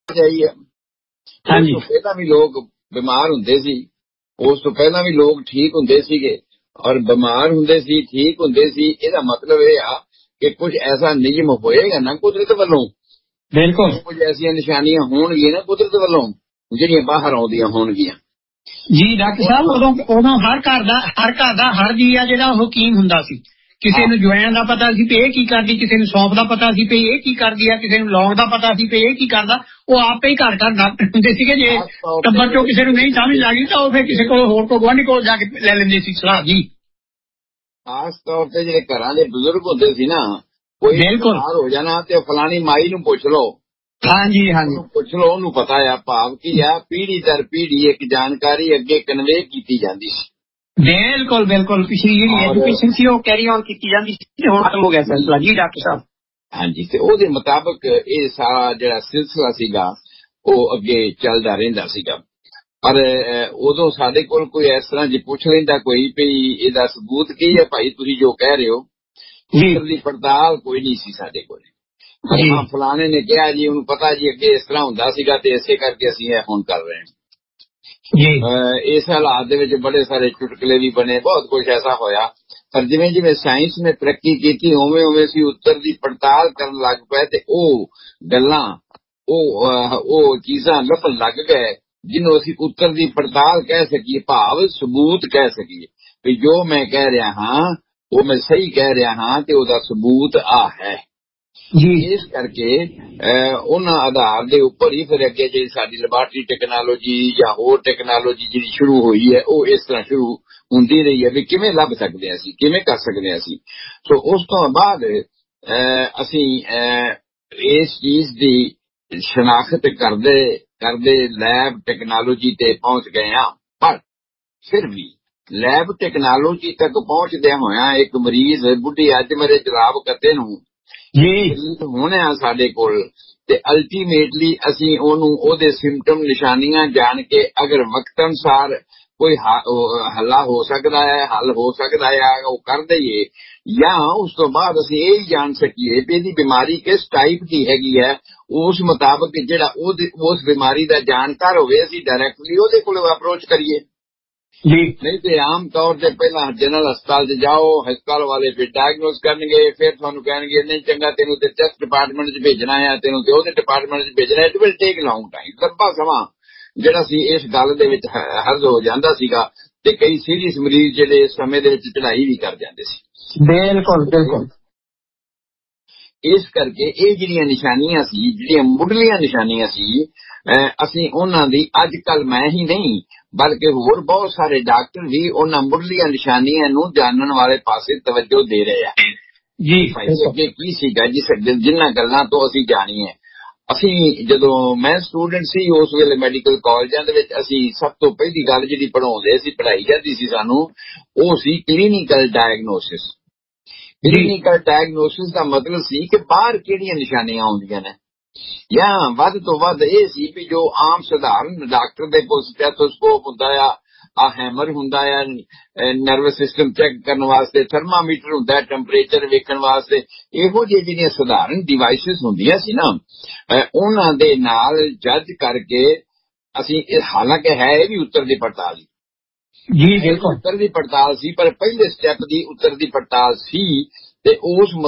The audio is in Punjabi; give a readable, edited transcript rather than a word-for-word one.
ਜਾਈ ਹੈ। ਉਸ ਤੋਂ ਪਹਿਲਾਂ ਵੀ ਲੋਕ ਬਿਮਾਰ ਹੁੰਦੇ ਸੀ, ਉਸ ਤੋਂ ਪਹਿਲਾਂ ਵੀ ਲੋਕ ਠੀਕ ਹੁੰਦੇ ਸੀਗੇ, ਔਰ ਬਿਮਾਰ ਹੁੰਦੇ ਸੀ, ਠੀਕ ਹੁੰਦੇ ਸੀ। ਇਹਦਾ ਮਤਲਬ ਇਹ ਆ ਕਿ ਕੁਝ ਐਸਾ ਨਿਯਮ ਹੋਏਗਾ ਨਾ ਕੁਦਰਤ ਵੱਲੋਂ, ਬਿਲਕੁਲ ਕੁਝ ਐਸੀਆਂ ਨਿਸ਼ਾਨੀਆਂ ਹੋਣਗੀਆਂ ਨਾ ਕੁਦਰਤ ਵੱਲੋਂ ਜਿਹੜੀਆਂ ਬਾਹਰ ਆਉਂਦੀਆਂ ਹੋਣਗੀਆਂ। ਜੀ ਡਾਕਟਰ ਸਾਹਿਬ, ਉਦੋਂ ਹਰ ਘਰ ਦਾ ਹਰ ਜੀ ਆ ਜਿਹੜਾ ਉਹ ਹਕੀਮ ਹੁੰਦਾ ਸੀ। ਕਿਸੇ ਨੂੰ ਜਵੈਣ ਦਾ ਪਤਾ ਸੀ ਤੇ ਇਹ ਕੀ ਕਰਦੀ, ਕਿਸੇ ਨੂੰ ਸੌਂਫ ਦਾ ਪਤਾ ਸੀ ਤੇ ਇਹ ਕੀ ਕਰਦੀ ਆ, ਕਿਸੇ ਨੂੰ ਲੌਂਗ ਦਾ ਪਤਾ ਸੀ ਤੇ ਇਹ ਕੀ ਕਰਦਾ। ਉਹ ਆਪੇ ਹੀ ਘਰ ਡਾਕਟਰ ਹੁੰਦੇ ਸੀਗੇ। ਜੇ ਟੱਬਰ ਚੋਂ ਕਿਸੇ ਨੂੰ ਨਹੀਂ ਸਮਝ ਲੱਗੀ ਤਾਂ ਉਹ ਫਿਰ ਕਿਸੇ ਕੋਲ ਹੋਰ ਕੋਲ ਗੁਆਂਢੀ ਕੋਲ ਜਾ ਕੇ ਲੈ ਲੈਂਦੇ ਸੀ ਸਲਾਹ ਜੀ। ਖਾਸ ਤੌਰ ਤੇ ਜਿਹੜੇ ਘਰਾਂ ਦੇ ਬਜ਼ੁਰਗ ਹੁੰਦੇ ਸੀ ਨਾ, ਕੋਈ ਬਿਮਾਰ ਹੋ ਜਾਣਾ ਤੇ ਫਲਾਣੀ ਮਾਈ ਨੂੰ ਪੁੱਛ ਲਓ। ਹਾਂਜੀ ਹਾਂਜੀ, ਪੁੱਛ ਲਓ, ਉਹਨੂੰ ਪਤਾ ਆ। ਭਾਵ ਕੀ ਆ, ਪੀੜੀ ਦਰ ਪੀੜੀ ਇੱਕ ਜਾਣਕਾਰੀ ਅੱਗੇ ਕਨਵੇ ਕੀਤੀ ਜਾਂਦੀ ਸੀ। ਬਿਲਕੁਲ ਬਿਲਕੁਲ, ਪਿਛਲੀ ਜਿਹੜੀ ਐਜੂਕੇਸ਼ਨ ਸੀ ਉਹ ਕੈਰੀ ਔਨ ਕੀਤੀ ਜਾਂਦੀ ਸੀ, ਹੁਣ ਖਤਮ ਹੋ ਗਿਆ ਸਿਲਸਿਲਾ ਜੀ ਡਾਕਟਰ ਸਾਹਿਬ। ਹਾਂਜੀ, ਤੇ ਉਹਦੇ ਮੁਤਾਬਕ ਇਹ ਸਾਰਾ ਜਿਹੜਾ ਸਿਲਸਿਲਾ ਸੀਗਾ ਉਹ ਅੱਗੇ ਚੱਲਦਾ ਰਹਿੰਦਾ ਸੀਗਾ। ਪਰ ਉਦੋਂ ਸਾਡੇ ਕੋਲ ਕੋਈ ਇਸ ਤਰ੍ਹਾਂ ਜੇ ਪੁੱਛ ਲੈਂਦਾ ਕੋਈ ਵੀ ਇਹਦਾ ਸਬੂਤ ਕੀ ਹੈ ਭਾਈ, ਤੁਸੀਂ ਜੋ ਕਹਿ ਰਹੇ ਹੋ, ਦੀ ਪੜਤਾਲ ਕੋਈ ਨਹੀਂ ਸੀ ਸਾਡੇ ਕੋਲ। ਹਾਂ, ਫਲਾਣੇ ਨੇ ਕਿਹਾ ਜੀ, ਉਹਨੂੰ ਪਤਾ ਜੀ ਅੱਗੇ ਇਸ ਤਰ੍ਹਾਂ ਹੁੰਦਾ ਸੀਗਾ ਤੇ ਇਸੇ ਕਰਕੇ ਅਸੀਂ ਇਹ ਹੁਣ ਕਰ ਰਹੇ ਹਾਂ। ਇਸ ਹਾਲਾਤ ਦੇ ਵਿੱਚ ਬੜੇ ਸਾਰੇ ਚੁਟਕਲੇ ਵੀ ਬਣੇ, ਬਹੁਤ ਕੁਝ ਐਸਾ ਹੋਇਆ। ਪਰ ਜਿਵੇਂ ਜਿਵੇਂ ਸਾਇੰਸ ਨੇ ਤਰੱਕੀ ਕੀਤੀ ਉਵੇਂ ਉਵੇਂ ਅਸੀਂ ਉੱਤਰ ਦੀ ਪੜਤਾਲ ਕਰਨ ਲੱਗ ਪਏ ਤੇ ਉਹ ਗੱਲਾਂ ਉਹ ਚੀਜ਼ਾਂ ਲੱਭਣ ਲੱਗ ਗਏ ਜਿਹਨੂੰ ਅਸੀਂ ਉੱਤਰ ਦੀ ਪੜਤਾਲ ਕਹਿ ਸਕੀਏ, ਭਾਵ ਸਬੂਤ ਕਹਿ ਸਕੀਏ ਵੀ ਜੋ ਮੈਂ ਕਹਿ ਰਿਹਾ ਹਾਂ ਉਹ ਮੈਂ ਸਹੀ ਕਹਿ ਰਿਹਾ ਹਾਂ ਤੇ ਉਹਦਾ ਸਬੂਤ ਆ ਹੈ ਜੀ। ਇਸ ਕਰਕੇ ਉਹਨਾਂ ਆਧਾਰ ਦੇ ਉੱਪਰ ਹੀ ਫਿਰ ਅੱਗੇ ਜਿਹੜੀ ਸਾਡੀ ਲੈਬਾਰਟਰੀ ਟੈਕਨੋਲੋਜੀ ਜਾਂ ਹੋਰ ਟੈਕਨੋਲੋਜੀ ਜਿਹੜੀ ਸ਼ੁਰੂ ਹੋਈ ਹੈ ਉਹ ਇਸ ਤਰ੍ਹਾਂ ਸ਼ੁਰੂ ਹੁੰਦੀ ਰਹੀ ਹੈ ਵੀ ਕਿਵੇਂ ਲੱਭ ਸਕਦੇ ਹਾਂ ਅਸੀਂ, ਕਿਵੇਂ ਕਰ ਸਕਦੇ ਹਾਂ ਅਸੀਂ। ਸੋ ਉਸ ਤੋਂ ਬਾਅਦ ਅਸੀਂ ਇਸ ਚੀਜ਼ ਦੀ ਸ਼ਨਾਖਤ ਕਰਦੇ ਲੈਬ ਟੈਕਨੋਲੋਜੀ ਤੇ ਪਹੁੰਚ ਗਏ ਹਾਂ। ਪਰ ਫਿਰ ਵੀ ਲੈਬ ਟੈਕਨੋਲੋਜੀ ਤੱਕ ਪਹੁੰਚਦਿਆਂ ਹੋਇਆਂ ਇੱਕ ਮਰੀਜ਼ ਬੁੱਢੀ ਅੱਜ ਮੇਰੇ ਜਨਾਬ ਕੱਤੇ ਨੂੰ ਹੋਣਾ ਸਾਡੇ ਕੋਲ ਤੇ ਅਲਟੀਮੇਟਲੀ ਅਸੀਂ ਉਹਨੂੰ ਉਹਦੇ ਸਿੰਪਟਮ ਨਿਸ਼ਾਨੀਆਂ ਜਾਣ ਕੇ ਅਗਰ ਵਕਤ ਅਨੁਸਾਰ ਕੋਈ ਹੱਲ ਹੋ ਸਕਦਾ ਹੈ ਉਹ ਕਰ ਦਈਏ, ਜਾਂ ਉਸ ਤੋਂ ਬਾਅਦ ਅਸੀਂ ਇਹ ਜਾਣ ਸਕੀਏ ਵੀ ਇਹਦੀ ਬਿਮਾਰੀ ਕਿਸ ਟਾਈਪ ਦੀ ਹੈਗੀ ਹੈ, ਉਸ ਮੁਤਾਬਕ ਜਿਹੜਾ ਉਸ ਬਿਮਾਰੀ ਦਾ ਜਾਣਕਾਰ ਹੋਵੇ ਅਸੀਂ ਡਾਇਰੈਕਟਲੀ ਉਹਦੇ ਕੋਲ ਅਪਰੋਚ ਕਰੀਏ ਜੀ। ਨਹੀਂ ਤੇ ਆਮ ਤੌਰ ਤੇ ਪਹਿਲਾਂ ਜਨਰਲ ਹਸਪਤਾਲ 'ਚ ਜਾਓ, ਹਸਪਤਾਲ ਵਾਲੇ ਫਿਰ ਡਾਇਗਨੋਸ ਕਰਨਗੇ, ਫਿਰ ਤੁਹਾਨੂੰ ਕਹਿਣਗੇ ਨਹੀਂ ਚੰਗਾ ਤੈਨੂੰ ਤੇ ਟੈਸਟ ਡਿਪਾਰਟਮੈਂਟ 'ਚ ਭੇਜਣਾ ਆ, ਤੈਨੂੰ ਤੇ ਉਹਦੇ ਡਿਪਾਰਟਮੈਂਟ 'ਚ ਭੇਜਣਾ। It will take long time, ਲੰਬਾ ਸਮਾਂ ਜਿਹੜਾ ਸੀ ਇਸ ਗੱਲ ਦੇ ਵਿੱਚ ਹਰਜ ਹੋ ਜਾਂਦਾ ਸੀਗਾ ਤੇ ਕਈ ਸੀਰੀਅਸ ਮਰੀਜ਼ ਜਿਹੜੇ ਇਸ ਸਮੇਂ ਦੇ ਵਿੱਚ ਚੜ੍ਹਾਈ ਵੀ ਕਰ ਜਾਂਦੇ ਸੀ। ਬਿਲਕੁਲ ਬਿਲਕੁਲ। ਇਸ ਕਰਕੇ ਇਹ ਜਿਹੜੀਆਂ ਨਿਸ਼ਾਨੀਆਂ ਸੀ, ਜਿਹੜੀਆਂ ਮੁੱਢਲੀਆਂ ਨਿਸ਼ਾਨੀਆਂ ਸੀ, ਅਸੀਂ ਉਹਨਾਂ ਦੀ ਅੱਜ ਕੱਲ ਮੈਂ ਹੀ ਨਹੀਂ ਬਲਕਿ ਹੋਰ ਬਹੁਤ ਸਾਰੇ ਡਾਕਟਰ ਵੀ ਉਹਨਾਂ ਮੁੱਢਲੀਆਂ ਨਿਸ਼ਾਨੀਆਂ ਨੂੰ ਜਾਣਨ ਵਾਲੇ ਪਾਸੇ ਤਵੱਜੋ ਦੇ ਰਹੇ ਆ ਜੀ। ਅੱਗੇ ਕੀ ਸੀਗਾ ਜਿਨ੍ਹਾਂ ਗੱਲਾਂ ਤੋਂ ਅਸੀਂ ਜਾਣੀਏ। ਅਸੀਂ ਜਦੋਂ ਮੈਂ ਸਟੂਡੈਂਟ ਸੀ ਉਸ ਵੇਲੇ ਮੈਡੀਕਲ ਕਾਲਜਾਂ ਦੇ ਵਿੱਚ ਅਸੀਂ ਸਭ ਤੋਂ ਪਹਿਲੀ ਗੱਲ ਜਿਹੜੀ ਪੜ੍ਹਾਉਂਦੇ ਸੀ, ਪੜ੍ਹਾਈ ਜਾਂਦੀ ਸੀ ਸਾਨੂੰ, ਉਹ ਸੀ ਕਲੀਨਿਕਲ ਡਾਇਗਨੋਸਿਸ। ਕਲੀਨਿਕਲ ਡਾਇਗਨੋਸਿਸ ਦਾ ਮਤਲਬ ਸੀ ਕਿ ਬਾਹਰ ਕਿਹੜੀਆਂ ਨਿਸ਼ਾਨੀਆਂ ਆਉਂਦੀਆਂ ਨੇ, ਜਾਂ ਵੱਧ ਤੋਂ ਵੱਧ ਇਹ ਸੀ ਵੀ ਜੋ ਆਮ ਸਧਾਰਨ ਡਾਕਟਰ ਦੇ ਕੋਲ ਸਟੈਥੋਸਕੋਪ ਹੁੰਦਾ ਆ ਹੈਮਰ ਹੁੰਦਾ ਆ ਨਰਵਸ ਸਿਸਟਮ ਚੈੱਕ ਕਰਨ ਵਾਸਤੇ, ਥਰਮਾਮੀਟਰ ਹੁੰਦਾ ਟੈਂਪਰੇਚਰ ਵੇਖਣ ਵਾਸਤੇ, ਇਹੋ ਜਿਹੀ ਜਿਹੜੀਆਂ ਸਧਾਰਨ ਡਿਵਾਈਸਿਸ ਹੁੰਦੀਆਂ ਸੀ ਨਾ, ਉਹਨਾਂ ਦੇ ਨਾਲ ਜੱਜ ਕਰਕੇ ਅਸੀਂ ਹਾਲਾਂਕਿ ਹੈ ਇਹ ਵੀ ਉੱਤਰ ਦੀ ਪੜਤਾਲ ਜੀ, ਬਿਲਕੁਲ ਉੱਤਰ ਦੀ ਪੜਤਾਲ ਸੀ, ਪਰ ਪਹਿਲੇ ਸਟੈਪ ਦੀ ਉੱਤਰ ਦੀ ਪੜਤਾਲ ਸੀ ਤੇ ਉਸ